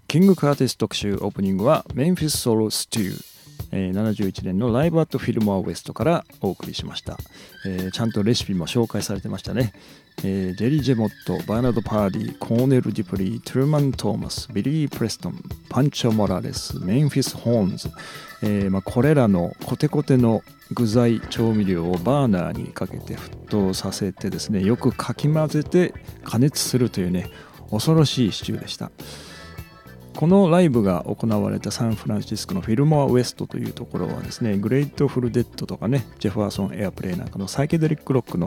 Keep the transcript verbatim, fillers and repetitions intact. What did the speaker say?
キングカーティス特集オープニングはメンフィスソウルステュー、えー、ななじゅういちねんのライブアットフィルモアウエストからお送りしました。えー、ちゃんとレシピも紹介されてましたね。えー、ジェリー・ジェモット、バーナード・パーディ、コーネル・デュプリー、トゥルマン・トーマス、ビリー・プレストン、パンチョ・モラレス、メンフィス・ホーンズ、えーまあ、これらのコテコテの具材調味料をバーナーにかけて沸騰させてですね、よくかき混ぜて加熱するというね、恐ろしいシチューでした。このライブが行われたサンフランシスコのフィルモアウエストというところはですね、グレイトフルデッドとかね、ジェファーソンエアプレイなんかのサイケデリックロックの